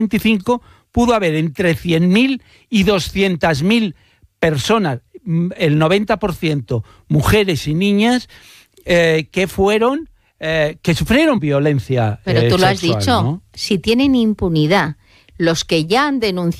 25 pudo haber entre 100.000 y 200.000 personas, el 90% mujeres y niñas, que sufrieron violencia Pero tú lo has sexual, dicho, ¿no? si tienen impunidad los que ya han denunciado